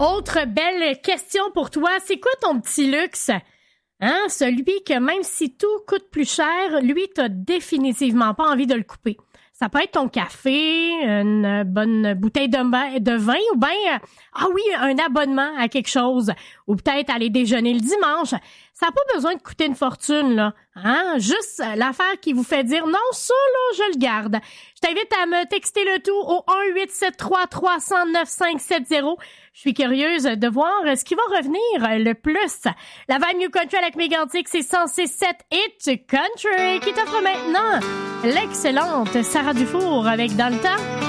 Autre belle question pour toi. C'est quoi ton petit luxe? Hein? Celui que même si tout coûte plus cher, lui, t'as définitivement pas envie de le couper. Ça peut être ton café, une bonne bouteille de vin ou bien, un abonnement à quelque chose. Ou peut-être aller déjeuner le dimanche. Ça n'a pas besoin de coûter une fortune, là. Hein? Juste l'affaire qui vous fait dire, non, ça, là, je le garde. Je t'invite à me texter le tout au 1-873-300-9570. Je suis curieuse de voir ce qui va revenir le plus. La Vibe New Country avec Mégantic, c'est 106.7 Hit Country qui t'offre maintenant l'excellente Sarah Dufour avec Dans le temps.